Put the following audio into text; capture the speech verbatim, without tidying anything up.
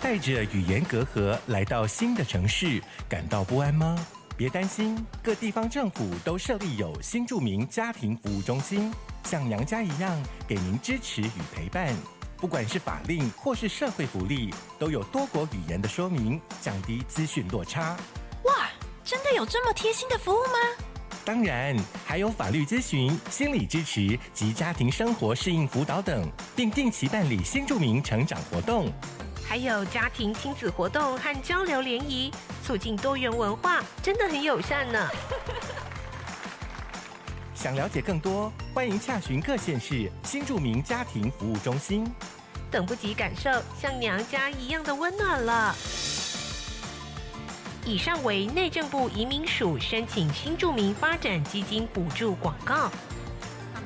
带着语言隔阂来到新的城市，感到不安吗？别担心，各地方政府都设立有新住民家庭服务中心，像娘家一样给您支持与陪伴。不管是法令或是社会福利，都有多国语言的说明，降低资讯落差。 哇，真的有这么贴心的服务吗？ 当然，还有法律咨询、心理支持及家庭生活适应辅导等，并定期办理新住民成长活动， 还有家庭亲子活动和交流联谊，促进多元文化，真的很友善呢。 想了解更多，欢迎洽询各县市新住民家庭服务中心。 等不及感受像娘家一样的温暖了。以上为内政部移民署申请新住民发展基金补助广告。